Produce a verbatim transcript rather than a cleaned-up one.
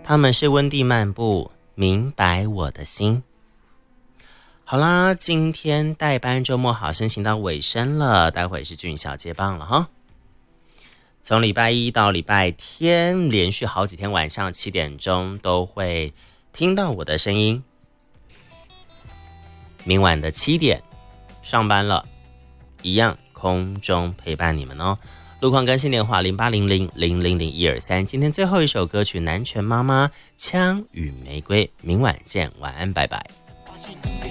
他们是温蒂漫步，明白我的心。好啦，今天代班周末好生行到尾声了，待会是俊小接棒了哈。从礼拜一到礼拜天，连续好几天晚上七点钟都会听到我的声音。明晚的七点上班了，一样空中陪伴你们哦。路况更新电话零八零零零零零一二三。今天最后一首歌曲《南拳妈妈枪与玫瑰》，明晚见，晚安，拜拜。